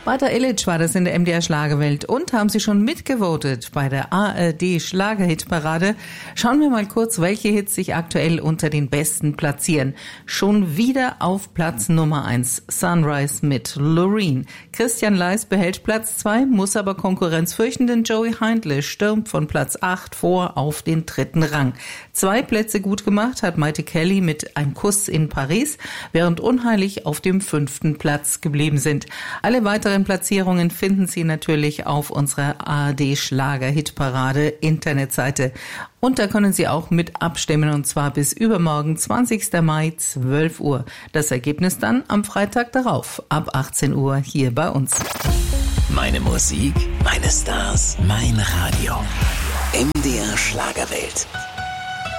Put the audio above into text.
Bata Illich war das in der MDR Schlagerwelt. Und haben Sie schon mitgevotet bei der ARD Schlagerhitparade? Schauen wir mal kurz, welche Hits sich aktuell unter den Besten platzieren. Schon wieder auf Platz Nummer 1. Sunrise mit Loreen. Christian Leis behält Platz 2, muss aber Konkurrenz fürchten, denn Joey Heindle stürmt von Platz 8 vor auf den 3. Rang. 2 Plätze gut gemacht hat Maite Kelly mit Ein Kuss in Paris, während Unheilig auf dem 5. Platz geblieben sind. Alle weiteren Platzierungen finden Sie natürlich auf unserer ARD Schlager-Hitparade Internetseite. Und da können Sie auch mit abstimmen, und zwar bis übermorgen, 20. Mai, 12 Uhr. Das Ergebnis dann am Freitag darauf, ab 18 Uhr hier bei uns. Meine Musik, meine Stars, mein Radio. MDR Schlagerwelt.